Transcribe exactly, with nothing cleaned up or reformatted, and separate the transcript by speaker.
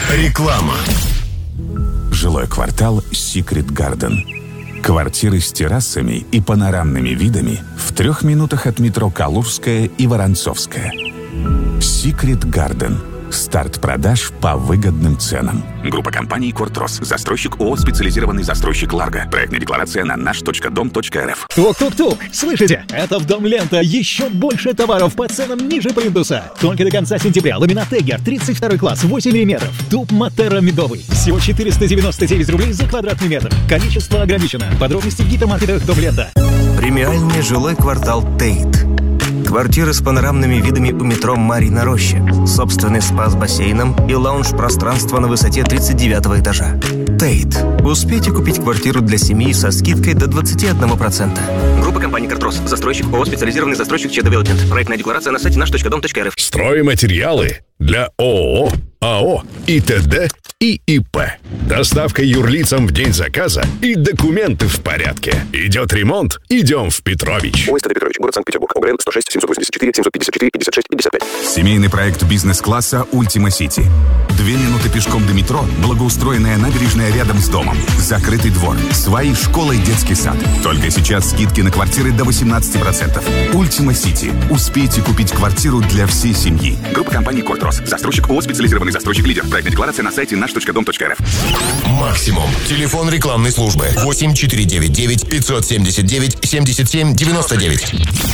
Speaker 1: Реклама.
Speaker 2: Жилой квартал Secret Garden. Квартиры с террасами и панорамными видами в трех минутах от метро Калужская и Воронцовская. Secret Garden. Старт продаж по выгодным ценам. Группа компаний «Кортрос». Застройщик ООО «Специализированный застройщик Ларго». Проектная декларация на наш точка дом точка рф.
Speaker 3: Тук-тук-тук! Слышите? Это в Дом Лента. Еще больше товаров по ценам ниже плинтуса. Только до конца сентября. Ламинат Тегер, тридцать второй класс, восемь миллиметров. Туб Матера медовый. Всего четыреста девяносто девять рублей за квадратный метр. Количество ограничено. Подробности в гипермаркетах Дом Лента.
Speaker 4: Премиальный жилой квартал Тейт. Квартиры с панорамными видами у метро Марьина Роща. Собственный спа с бассейном и лаунж-пространство на высоте тридцать девятого этажа. Тейт. Успейте купить квартиру для семьи со скидкой до двадцать один процент.
Speaker 5: Группа компаний «Кортрос». Застройщик ООО «Специализированный застройщик Че Девелопмент». Проектная декларация на сайте наш точка дом точка рф.
Speaker 1: Стройматериалы для ООО, АО, ИТД и ИП. Доставка юрлицам в день заказа и документы в порядке. Идет ремонт? Идем в Петрович.
Speaker 6: ОСТ Петрович, город Санкт-Петербург. ОГРН сто шесть семьсот восемьдесят четыре семьсот пятьдесят четыре пятьдесят шесть пятьдесят пять.
Speaker 2: Семейный проект бизнес-класса «Ультима Сити». Две минуты пешком до метро, благоустроенная набережная рядом с домом, закрытый двор, свои школы и детский сад. Только сейчас скидки на квартиры до восемнадцать процентов. «Ультима Сити». Успейте купить квартиру для всей семьи. Группа компаний «Кортрос». Застройщик ООО «Специализированный застройщик Лидер». Проектная декларация на сайте наш точка дом точка рф.
Speaker 1: Максимум. Телефон рекламной службы. восемь четыре девять девять пятьсот семьдесят девять семьдесят семь девяносто девять.